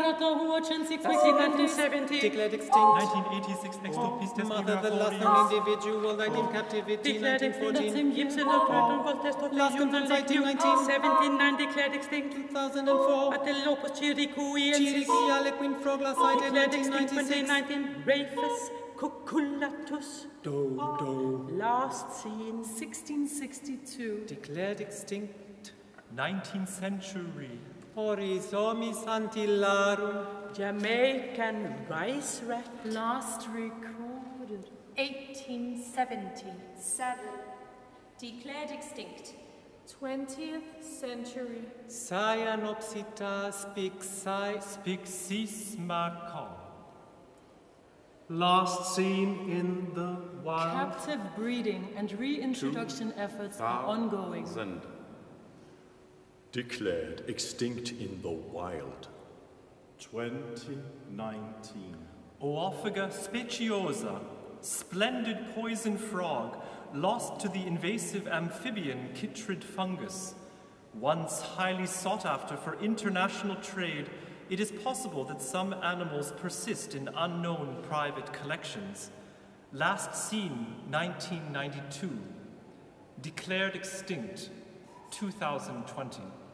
1970. Declared extinct. 1986 Extopistes Mother, the last known individual died in captivity. 1914. Last confirmed sighting. 1979 declared extinct. 2004. Atelopus chiricuiensis. Chiriqui harlequin frog last sighted. Declared extinct 1996. 2019. Rafus cucullatus. Dodo. Last seen 1662. Declared extinct. 19th century. Orizomis antillarum. Jamaican rice rat. Last recorded 1877. Declared extinct. 20th century. Cyanopsita spixi. Spixismacon. Last seen in the wild. Captive breeding and reintroduction efforts are ongoing. Declared extinct in the wild. 2019. Oophaga speciosa, splendid poison frog, lost to the invasive amphibian chytrid fungus. Once highly sought after for international trade, it is possible that some animals persist in unknown private collections. Last seen 1992. Declared extinct 2020.